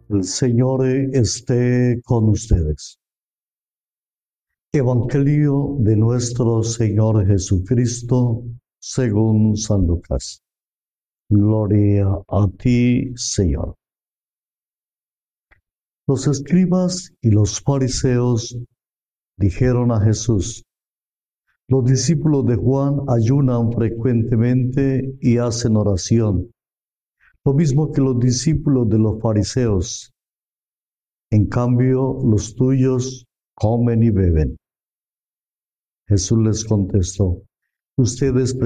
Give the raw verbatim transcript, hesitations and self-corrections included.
El Señor esté con ustedes. Evangelio de nuestro Señor Jesucristo según San Lucas. Gloria a ti, Señor. Los escribas y los fariseos dijeron a Jesús: los discípulos de Juan ayunan frecuentemente y hacen oración, lo mismo que los discípulos de los fariseos. En cambio, los tuyos comen y beben. Jesús les contestó: ustedes